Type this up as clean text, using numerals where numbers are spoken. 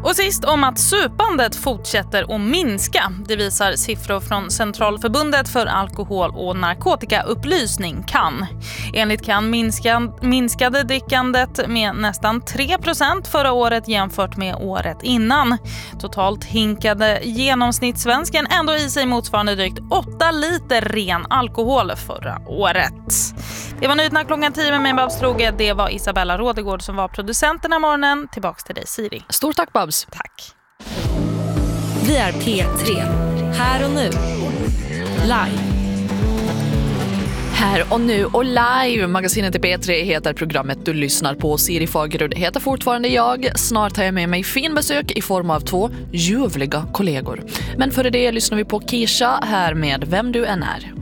Och sist om att supandet fortsätter att minska. Det visar siffror från Centralförbundet för alkohol- och narkotikaupplysning, CAN. Enligt CAN minskade drickandet med nästan 3% förra året jämfört med året innan. Totalt hinkade genomsnittssvensken ändå i sig motsvarande drygt 8 liter ren alkohol förra året. Det var nyheterna klockan 10 med mig, Babs Troge. Det var Isabella Rådegård som var producenten den här morgonen. Tillbaks till dig, Siri. Stort tack, Babs. Tack. Vi är P3. Här och nu. Live. Här och nu och live. Magasinet i P3 heter programmet du lyssnar på. Siri Fagerud heter fortfarande jag. Snart har jag med mig fin besök i form av 2 ljuvliga kollegor. Men före det lyssnar vi på Kisha här med Vem du än är.